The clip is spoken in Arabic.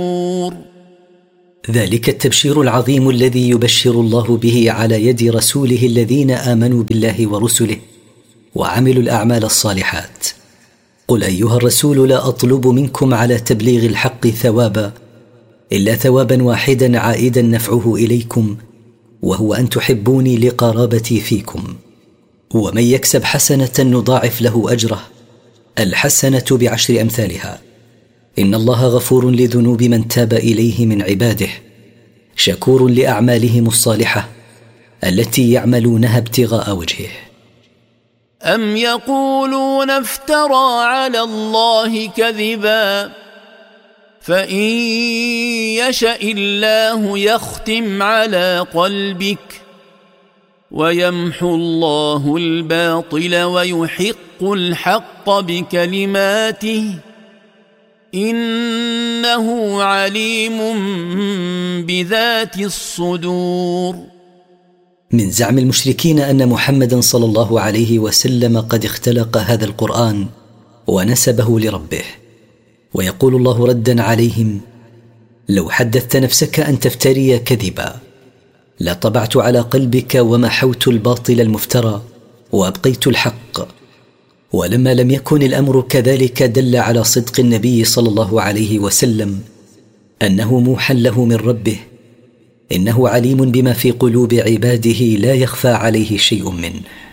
ذلك التبشير العظيم الذي يبشر الله به على يد رسوله الذين آمنوا بالله ورسله وعملوا الأعمال الصالحات. قل أيها الرسول لا أطلب منكم على تبليغ الحق ثوابا إلا ثوابا واحدا عائدا نفعه إليكم، وهو أن تحبوني لقرابتي فيكم. ومن يكسب حسنة نضاعف له أجره، الحسنة ب10 أمثالها. إن الله غفور لذنوب من تاب إليه من عباده، شكور لأعمالهم الصالحة التي يعملونها ابتغاء وجهه. أم يقولون افترى على الله كذبا فإن يشأ الله يختم على قلبك ويمحو الله الباطل ويحق الحق بكلماته إنه عليم بذات الصدور. من زعم المشركين أن محمدا صلى الله عليه وسلم قد اختلق هذا القرآن ونسبه لربه، ويقول الله ردا عليهم: لو حدثت نفسك أن تفتري كذبا لطبعت على قلبك ومحوت الباطل المفترى وأبقيت الحق. ولما لم يكن الأمر كذلك دل على صدق النبي صلى الله عليه وسلم أنه موحى له من ربه، إنه عليم بما في قلوب عباده لا يخفى عليه شيء منه.